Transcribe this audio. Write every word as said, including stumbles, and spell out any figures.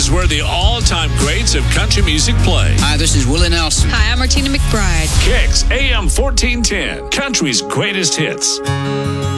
is where the all-time greats of country music play. Hi, this is Willie Nelson. Hi, I'm Martina McBride. Kicks A M fourteen ten, country's greatest hits.